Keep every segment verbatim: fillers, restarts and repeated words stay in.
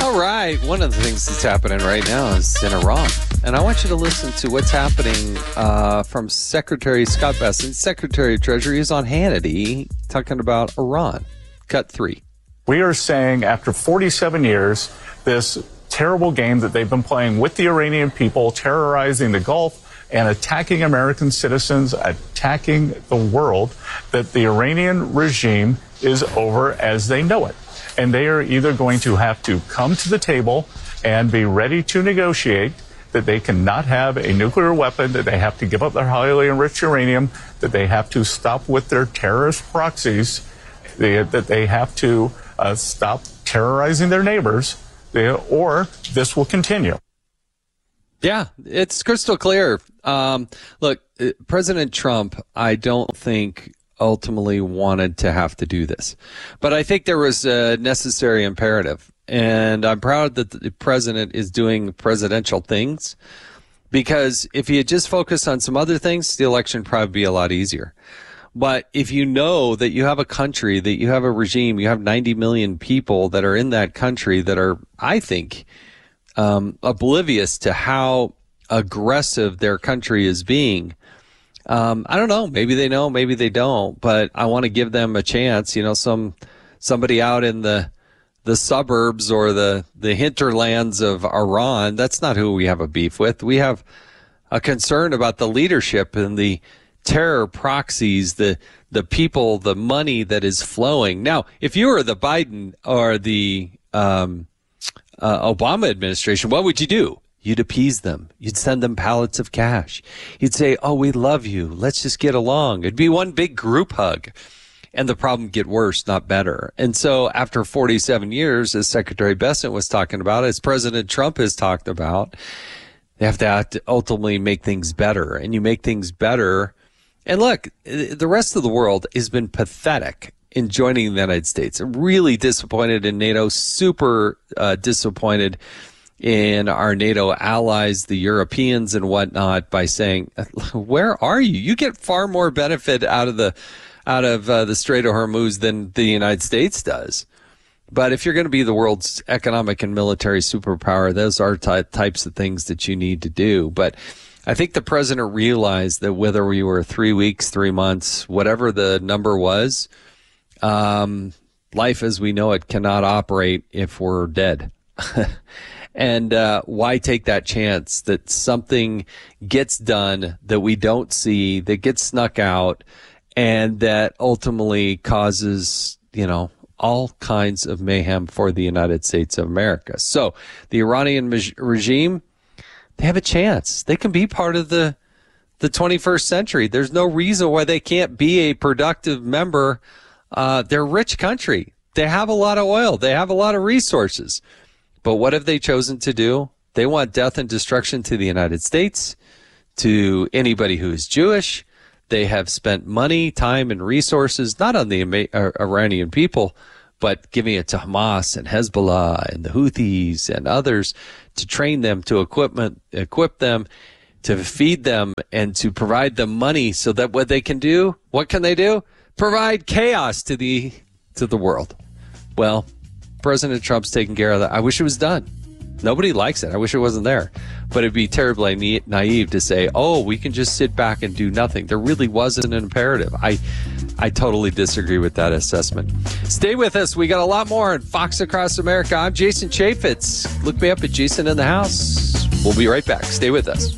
All right. One of the things that's happening right now is in Iran. And I want you to listen to what's happening uh, from Secretary Scott Bessent. Secretary of Treasury is on Hannity talking about Iran. Cut three. We are saying after forty-seven years, this terrible game that they've been playing with the Iranian people, terrorizing the Gulf and attacking American citizens, attacking the world, that the Iranian regime is over as they know it. And they are either going to have to come to the table and be ready to negotiate, that they cannot have a nuclear weapon, that they have to give up their highly enriched uranium, that they have to stop with their terrorist proxies, they, that they have to uh, stop terrorizing their neighbors, they, or this will continue. Yeah, it's crystal clear. Um, look, President Trump, I don't think ultimately wanted to have to do this, but I think there was a necessary imperative. And I'm proud that the president is doing presidential things, because if he had just focused on some other things, the election would probably be a lot easier. But if you know that you have a country, that you have a regime, you have ninety million people that are in that country that are, I think, um, oblivious to how aggressive their country is being. Um, I don't know. Maybe they know, maybe they don't, but I want to give them a chance. You know, some, somebody out in the, the suburbs or the, the hinterlands of Iran, that's not who we have a beef with. We have a concern about the leadership and the terror proxies, the, the people, the money that is flowing. Now, if you were the Biden or the, um, uh, Obama administration, what would you do? You'd appease them. You'd send them pallets of cash. You'd say, oh, we love you. Let's just get along. It'd be one big group hug. And the problem get worse, not better. And so after forty-seven years, as Secretary Bessent was talking about, as President Trump has talked about, they have to, have to ultimately make things better. And you make things better. And look, the rest of the world has been pathetic in joining the United States. Really disappointed in NATO, super uh, disappointed in our NATO allies, the Europeans and whatnot, by saying, where are you? You get far more benefit out of the out of uh, the Strait of Hormuz than the United States does. But if you're going to be the world's economic and military superpower, those are ty- types of things that you need to do. But I think the president realized that whether we were three weeks, three months, whatever the number was, um, life as we know it cannot operate if we're dead. And uh, why take that chance that something gets done that we don't see, that gets snuck out, and that ultimately causes, you know, all kinds of mayhem for the United States of America. So the Iranian me- regime, they have a chance. They can be part of the the twenty-first century. There's no reason why they can't be a productive member. Uh, they're a rich country. They have a lot of oil. They have a lot of resources. But what have they chosen to do? They want death and destruction to the United States, to anybody who is Jewish. They have spent money, time, and resources, not on the Iranian people, but giving it to Hamas and Hezbollah and the Houthis and others to train them, to equipment, equip them, to feed them, and to provide them money so that what they can do, what can they do? Provide chaos to the to the world. Well, President Trump's taking care of that. I wish it was done. Nobody likes it. I wish it wasn't there. But it'd be terribly naive to say, oh, we can just sit back and do nothing. There really wasn't an imperative. I I totally disagree with that assessment. Stay with us. We got a lot more on Fox Across America. I'm Jason Chaffetz. Look me up at Jason in the House. We'll be right back. Stay with us.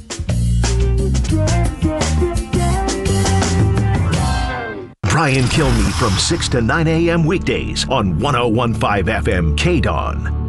Brian Kilmeade from six to nine a.m. weekdays on one oh one point five F M K D O N.